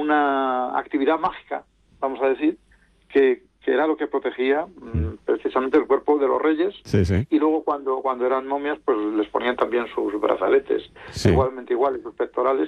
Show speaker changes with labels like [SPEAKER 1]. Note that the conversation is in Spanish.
[SPEAKER 1] una actividad mágica, vamos a decir, que era lo que protegía precisamente el cuerpo de los reyes.
[SPEAKER 2] Sí, sí.
[SPEAKER 1] Y luego cuando eran momias, pues les ponían también sus brazaletes,
[SPEAKER 2] Sí.
[SPEAKER 1] igualmente iguales, sus pectorales,